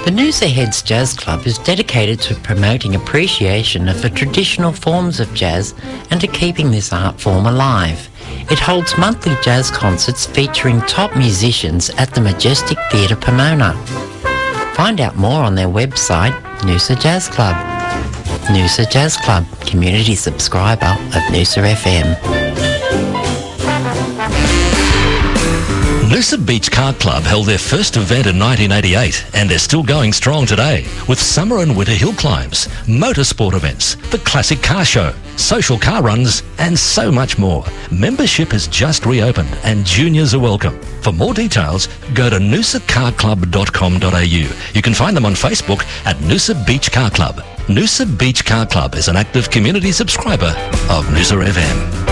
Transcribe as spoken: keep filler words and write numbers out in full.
The Noosa Heads Jazz Club is dedicated to promoting appreciation of the traditional forms of jazz and to keeping this art form alive. It holds monthly jazz concerts featuring top musicians at the Majestic Theatre Pomona. Find out more on their website, Noosa Jazz Club. Noosa Jazz Club, community subscriber of Noosa F M. Noosa Beach Car Club held their first event in nineteen eighty-eight and they're still going strong today with summer and winter hill climbs, motorsport events, the classic car show, social car runs and so much more. Membership has just reopened and juniors are welcome. For more details, go to noosa car club dot com dot a u. You can find them on Facebook at Noosa Beach Car Club. Noosa Beach Car Club is an active community subscriber of Noosa F M.